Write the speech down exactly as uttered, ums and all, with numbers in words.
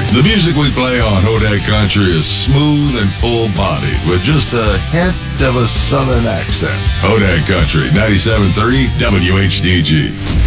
The music we play on Hodag Country is smooth and full-bodied with just a hint of a southern accent. Hodag Country, ninety-seven thirty W H D G.